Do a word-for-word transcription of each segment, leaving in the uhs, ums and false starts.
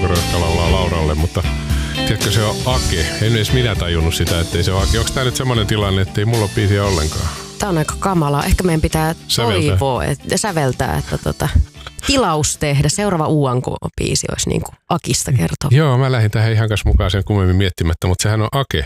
Taikuro, jotka laulaa Lauralle, mutta tiedätkö, se on Ake. En edes minä tajunnut sitä, ettei se ole Ake. Onko tämä nyt semmoinen tilanne, ettei mulla ole biisiä ollenkaan? Tämä on aika kamalaa. Ehkä meidän pitää säveltää. toivoa, että säveltää, että tota, tilaus tehdä. Seuraava U N K-biisi olisi niin kuin Akista kertoo. Joo, mä lähdin tähän ihan kanssa mukaan sen kummemmin miettimättä, mutta sehän on Ake.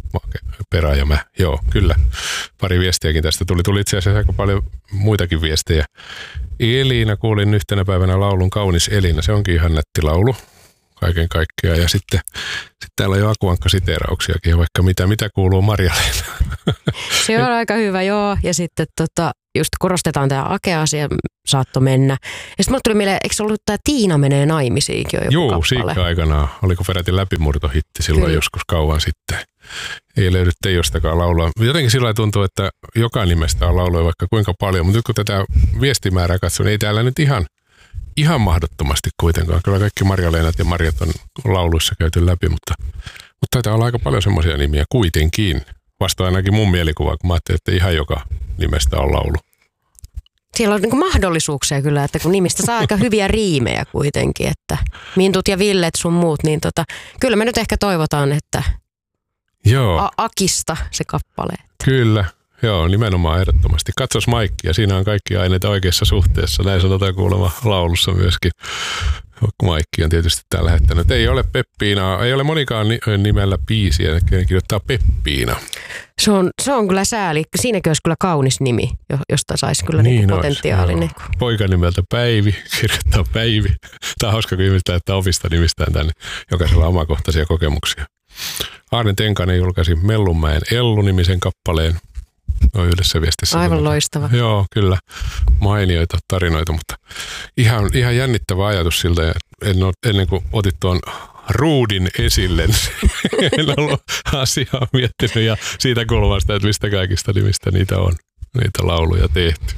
Perä ja mä, joo, kyllä. Pari viestiäkin tästä tuli. Tuli itse asiassa aika paljon muitakin viestejä. Elina, kuulin yhtenä päivänä laulun Kaunis Elina. Se onkin ihan nätti laulu kaiken kaikkiaan. Ja sitten, sitten täällä on jo Akuankka-siteerauksiakin, vaikka mitä, mitä kuuluu Marja-Leena. Se on aika hyvä, joo. Ja sitten tota, just korostetaan tämä Ake-asia, saatto mennä. Ja sitten mulle tuli mieleen, eikö se ollut tämä Tiina menee naimisiinkin jo joku Joo, kappale? Siikka aikanaan. Oliko peräti läpimurtohitti silloin Kyllä. joskus kauan sitten. Ei löydy Teijostakaan laulua. Jotenkin sillä tuntuu, että joka nimestä on lauluja vaikka kuinka paljon, mutta nyt kun tätä viestimäärää katson, niin ei täällä nyt ihan, ihan mahdottomasti kuitenkaan. Kyllä kaikki Marja-Leenat ja Marjat on lauluissa käyty läpi, mutta, mutta taitaa olla aika paljon semmoisia nimiä kuitenkin. Vasta ainakin mun mielikuva, kun mä ajattelin, että ihan joka nimestä on laulu. Siellä on niin kuin mahdollisuuksia kyllä, että kun nimistä saa aika hyviä riimejä kuitenkin, että Mintut ja Villet sun muut, niin tota, kyllä me nyt ehkä toivotaan, että Joo. A- Akista se kappale. Kyllä, joo, nimenomaan ehdottomasti. Katsos Maikkia, siinä on kaikki aineita oikeassa suhteessa. Näin sanotaan kuulemma laulussa myöskin. Maikki on tietysti täällä lähettänyt. Ei ole Peppiina, ei ole monikaan nimellä biisiä, kenen kirjoittaa Peppiina. Se on, se on kyllä sääli. Siinäkin olisi kyllä kaunis nimi, josta saisi kyllä niin niinku potentiaalinen. Poika nimeltä Päivi, kirjoittaa Päivi. Tämä on hauska, kun ihmiset lähettää omista nimistään tänne. Jokaisella omakohtaisia kokemuksia. Aarne Tenkanen julkaisi Mellunmäen Ellu-nimisen kappaleen. No yhdessä viestissä. Aivan loistava. Joo, kyllä. Mainioita tarinoita, mutta ihan, ihan jännittävä ajatus siltä. En ole, ennen kuin otit tuon ruudin esille, en ollut asiaa miettinyt ja siitä kulmasta, että mistä kaikista nimistä niitä on, niitä lauluja tehty.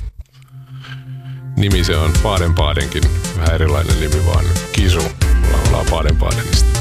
Nimi se on Baden-Badenkin, vähän erilainen nimi vaan. Kisu laulaa Baden-Badenista.